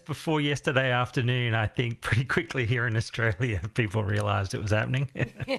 before yesterday afternoon, I think pretty quickly here in Australia, people realised it was happening.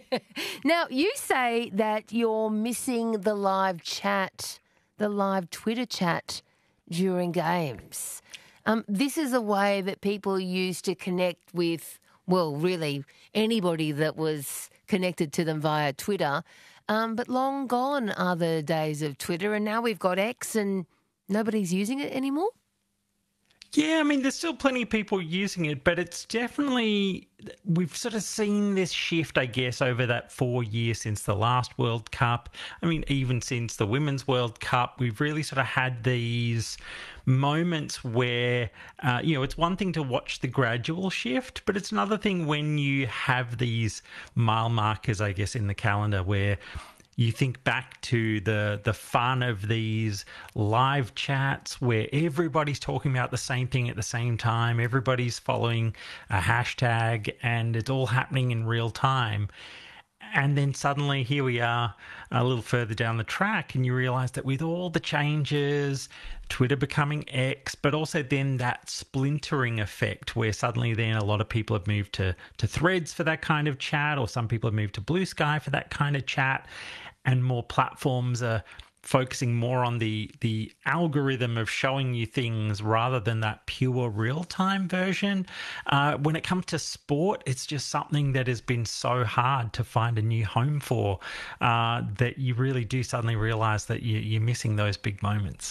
Now, you say that you're missing the live chat, the live Twitter chat during games. This is a way that people used to connect with, well, really anybody that was connected to them via Twitter. But long gone are the days of Twitter, and now we've got X and nobody's using it anymore? Yeah, I mean, there's still plenty of people using it, but it's definitely, we've sort of seen this shift, I guess, over that 4 years since the last World Cup. I mean, even since the Women's World Cup, we've really sort of had these moments where, it's one thing to watch the gradual shift, but it's another thing when you have these mile markers, I guess, in the calendar where you think back to the fun of these live chats where everybody's talking about the same thing at the same time, everybody's following a hashtag, and it's all happening in real time. And then suddenly here we are a little further down the track, and you realise that with all the changes, Twitter becoming X, but also then that splintering effect where suddenly then a lot of people have moved to Threads for that kind of chat, or some people have moved to Blue Sky for that kind of chat, and more platforms are focusing more on the algorithm of showing you things rather than that pure real-time version. When it comes to sport, it's just something that has been so hard to find a new home for, that you really do suddenly realise that you're missing those big moments.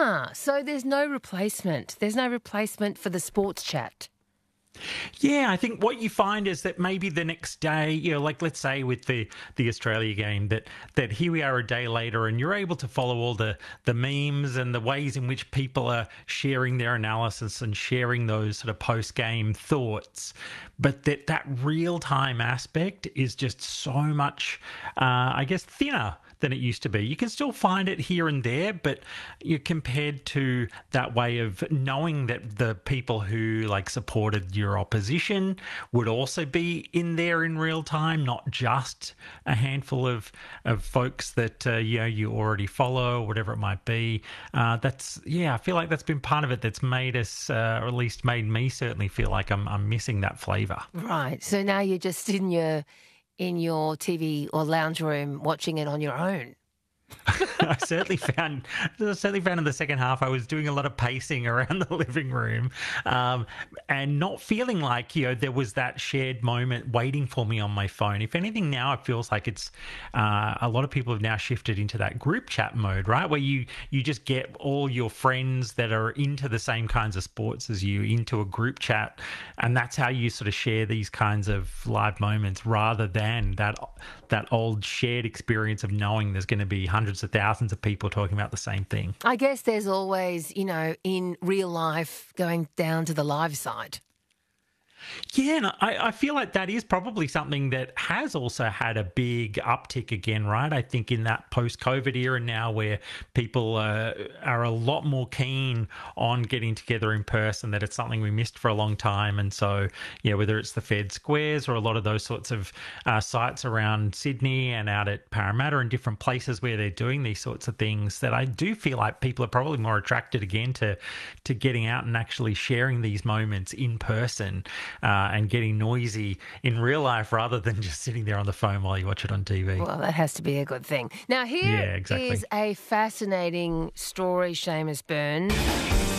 So there's no replacement. There's no replacement for the sports chat. Yeah, I think what you find is that maybe the next day, like let's say with the Australia game, that here we are a day later and you're able to follow all the memes and the ways in which people are sharing their analysis and sharing those sort of post-game thoughts. But that real-time aspect is just so much, I guess, thinner than it used to be. You can still find it here and there, but you're compared to that way of knowing that the people who supported your opposition would also be in there in real time, not just a handful of folks that you already follow or whatever it might be. I feel like that's been part of it that's made us, or at least made me certainly feel like I'm missing that flavour. Right. So now you're just in your TV or lounge room watching it on your own. I certainly found in the second half I was doing a lot of pacing around the living room, and not feeling like there was that shared moment waiting for me on my phone. If anything, now it feels like it's a lot of people have now shifted into that group chat mode, right, where you just get all your friends that are into the same kinds of sports as you into a group chat, and that's how you sort of share these kinds of live moments, rather than that old shared experience of knowing there's going to be hundreds of thousands of people talking about the same thing. I guess there's always, in real life, going down to the live side. Yeah, and I feel like that is probably something that has also had a big uptick again, right? I think in that post-COVID era now where people are a lot more keen on getting together in person, that it's something we missed for a long time. And so, whether it's the Fed Squares or a lot of those sorts of sites around Sydney and out at Parramatta and different places where they're doing these sorts of things, that I do feel like people are probably more attracted again to getting out and actually sharing these moments in person. And getting noisy in real life rather than just sitting there on the phone while you watch it on TV. Well, that has to be a good thing. Now, here is a fascinating story, Seamus Byrne.